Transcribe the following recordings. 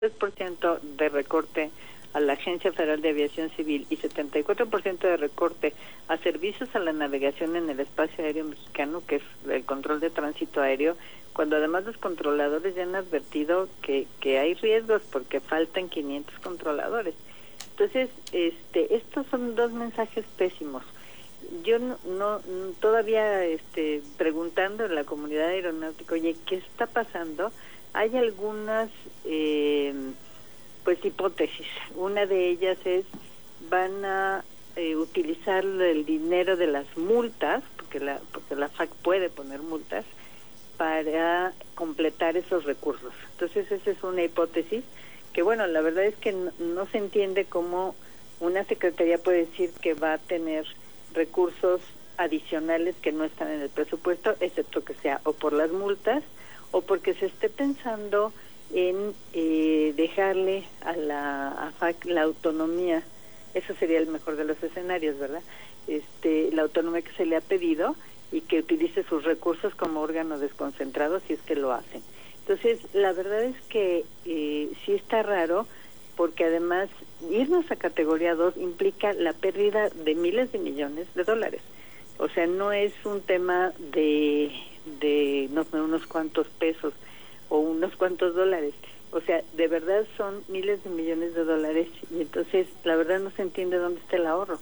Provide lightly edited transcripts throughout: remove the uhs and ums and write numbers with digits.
3% de recorte a la Agencia Federal de Aviación Civil y 74% de recorte a servicios a la navegación en el espacio aéreo mexicano, que es el control de tránsito aéreo, cuando además los controladores ya han advertido que hay riesgos porque faltan 500 controladores. Entonces, estos son dos mensajes pésimos. Yo todavía preguntando en la comunidad aeronáutica, oye, ¿qué está pasando? Hay algunas hipótesis. Una de ellas es, van a utilizar el dinero de las multas, porque la FAC puede poner multas, para completar esos recursos. Entonces esa es una hipótesis que, bueno, la verdad es que no se entiende cómo una secretaría puede decir que va a tener recursos adicionales que no están en el presupuesto, excepto que sea o por las multas o porque se esté pensando en dejarle a la FAC la autonomía. Eso sería el mejor de los escenarios, ¿verdad? La autonomía que se le ha pedido y que utilice sus recursos como órgano desconcentrado si es que lo hacen. Entonces, la verdad es que sí está raro, porque además irnos a categoría 2 implica la pérdida de miles de millones de dólares. O sea, no es un tema de unos cuantos pesos o unos cuantos dólares. O sea, de verdad son miles de millones de dólares, y entonces la verdad no se entiende dónde está el ahorro.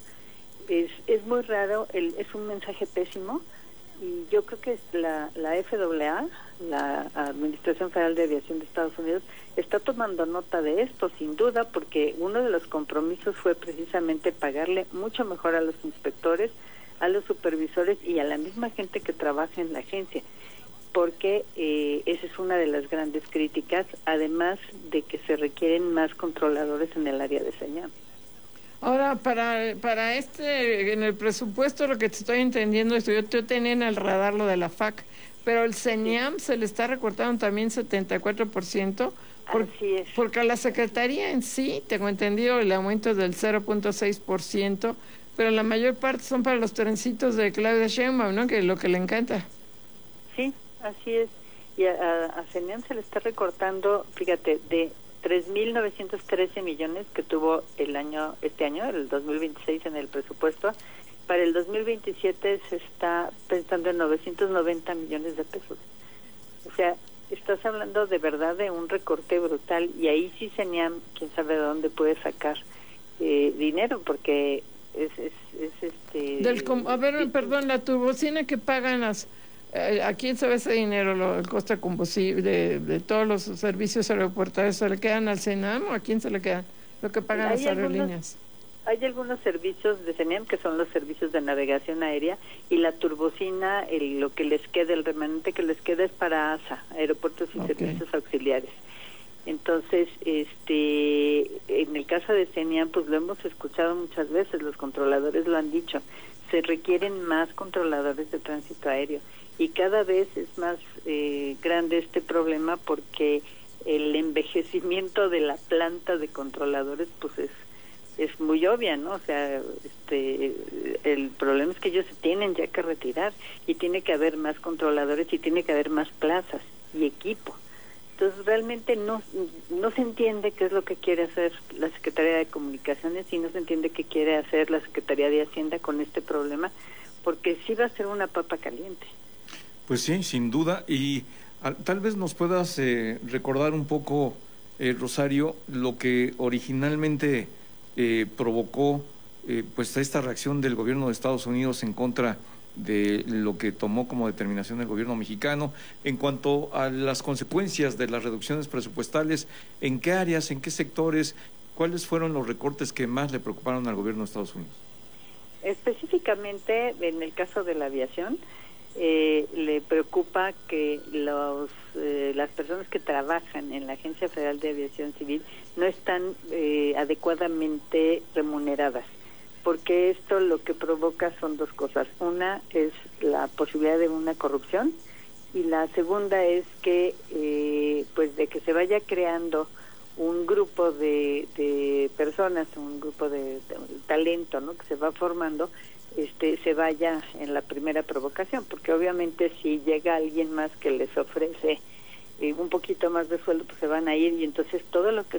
Es muy raro, es un mensaje pésimo, y yo creo que la FAA, la Administración Federal de Aviación de Estados Unidos, está tomando nota de esto, sin duda, porque uno de los compromisos fue precisamente pagarle mucho mejor a los inspectores, a los supervisores y a la misma gente que trabaja en la agencia, porque esa es una de las grandes críticas, además de que se requieren más controladores en el área de señal. Ahora, para en el presupuesto, lo que te estoy entendiendo es que yo tenía en el radar lo de la FAC, pero el CENIAM se le está recortando también 74%, así es. Porque a la Secretaría en sí, tengo entendido, el aumento es del 0.6%, pero la mayor parte son para los trencitos de Claudia Sheinbaum, ¿no? Que es lo que le encanta. Sí, así es. Y a CENIAM se le está recortando, fíjate, de 3.913 millones que tuvo este año, el 2026 en el presupuesto. Para el 2027 se está pensando en 990 millones de pesos. O sea, estás hablando de verdad de un recorte brutal, y ahí sí CENIAM, quién sabe de dónde puede sacar dinero, porque perdón, la turbocina que pagan ¿a quién se ve ese dinero, el costo de combustible de todos los servicios aeroportuarios? ¿Se le quedan al CENAM o a quién se le queda lo que pagan las aerolíneas? Hay algunos servicios de CENAM que son los servicios de navegación aérea, y la turbocina, lo que les queda, el remanente que les queda es para ASA, Aeropuertos y Servicios Auxiliares. Entonces, en el caso de CENIAM, pues lo hemos escuchado muchas veces, los controladores lo han dicho, se requieren más controladores de tránsito aéreo, y cada vez es más grande este problema, porque el envejecimiento de la planta de controladores pues es muy obvia, ¿no? O sea, el problema es que ellos se tienen ya que retirar, y tiene que haber más controladores, y tiene que haber más plazas y equipo. Entonces realmente no se entiende qué es lo que quiere hacer la Secretaría de Comunicaciones, y no se entiende qué quiere hacer la Secretaría de Hacienda con este problema, porque sí va a ser una papa caliente. Pues sí, sin duda, y tal vez nos puedas recordar un poco, Rosario, lo que originalmente provocó pues esta reacción del gobierno de Estados Unidos en contra de lo que tomó como determinación el gobierno mexicano en cuanto a las consecuencias de las reducciones presupuestales. ¿En qué áreas, en qué sectores, cuáles fueron los recortes que más le preocuparon al gobierno de Estados Unidos? Específicamente en el caso de la aviación, le preocupa que las personas que trabajan en la Agencia Federal de Aviación Civil no están adecuadamente remuneradas, porque esto lo que provoca son dos cosas. Una es la posibilidad de una corrupción, y la segunda es que pues de que se vaya creando un grupo de personas, un grupo de talento, ¿no?, que se va formando, se vaya en la primera provocación, porque obviamente si llega alguien más que les ofrece un poquito más de sueldo, pues se van a ir, y entonces todo lo que